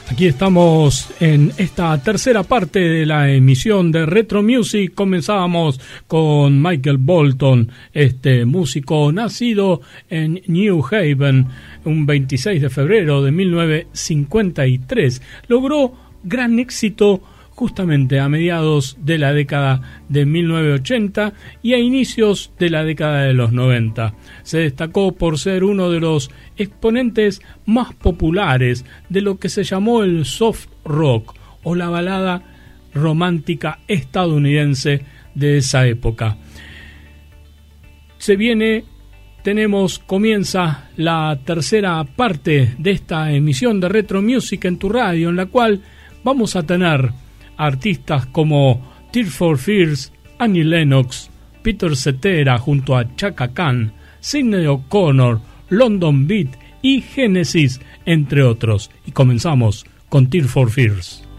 Aquí estamos en esta tercera parte de la emisión de Retro Music. Comenzábamos con Michael Bolton, este músico nacido en New Haven un 26 de febrero de 1953. Logró gran éxito justamente a mediados de la década de 1980 y a inicios de la década de los 90. Se destacó por ser uno de los exponentes más populares de lo que se llamó el soft rock o la balada romántica estadounidense de esa época. Comienza la tercera parte de esta emisión de Retro Music en tu radio, en la cual vamos a tener artistas como Tears for Fears, Annie Lennox, Peter Cetera junto a Chaka Khan, Sidney O'Connor, London Beat y Genesis, entre otros. Y comenzamos con Tears for Fears.